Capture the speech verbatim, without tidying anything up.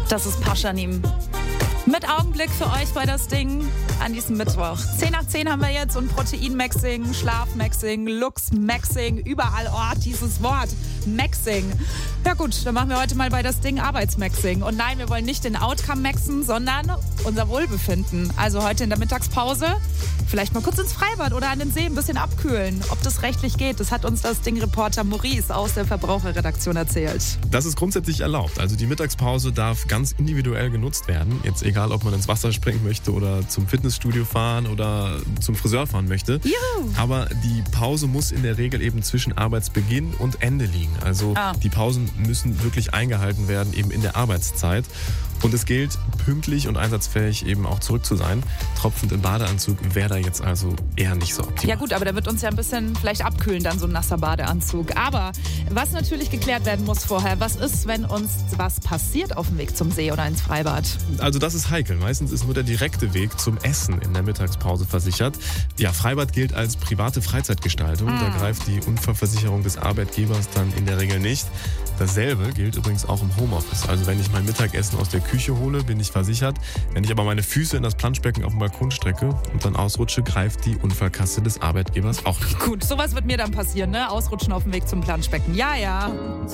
Das ist Paschanim. Mit Augenblick für euch bei das Ding an diesem Mittwoch. zehn nach zehn haben wir jetzt und Protein-Maxing, Schlaf-Maxing, Lux-Maxing, überall Ort dieses Wort. Maxing. Ja gut, dann machen wir heute mal bei das Ding Arbeitsmaxing. Und nein, wir wollen nicht den Outcome maxen, sondern unser Wohlbefinden. Also heute in der Mittagspause vielleicht mal kurz ins Freibad oder an den See ein bisschen abkühlen. Ob das rechtlich geht, das hat uns das Ding-Reporter Maurice aus der Verbraucherredaktion erzählt. Das ist grundsätzlich erlaubt. Also die Mittagspause darf ganz individuell genutzt werden. Jetzt egal, ob man ins Wasser springen möchte oder zum Fitnessstudio fahren oder zum Friseur fahren möchte. Juhu. Aber die Pause muss in der Regel eben zwischen Arbeitsbeginn und Ende liegen. Also ah. die Pausen müssen wirklich eingehalten werden, eben in der Arbeitszeit. Und es gilt, pünktlich und einsatzfähig eben auch zurück zu sein. Tropfend im Badeanzug wäre da jetzt also eher nicht so optimal. Ja gut, aber der wird uns ja ein bisschen vielleicht abkühlen, dann so ein nasser Badeanzug. Aber was natürlich geklärt werden muss vorher, was ist, wenn uns was passiert auf dem Weg zum See oder ins Freibad? Also das ist heikel. Meistens ist nur der direkte Weg zum Essen in der Mittagspause versichert. Ja, Freibad gilt als private Freizeitgestaltung. Mm. Da greift die Unfallversicherung des Arbeitgebers dann in der Regel nicht. Dasselbe gilt übrigens auch im Homeoffice. Also wenn ich mein Mittagessen aus der Küche hole, bin ich versichert. Wenn ich aber meine Füße in das Planschbecken auf dem Balkon strecke und dann ausrutsche, greift die Unfallkasse des Arbeitgebers auch nicht. Gut, sowas wird mir dann passieren, ne? Ausrutschen auf dem Weg zum Planschbecken. Ja, ja.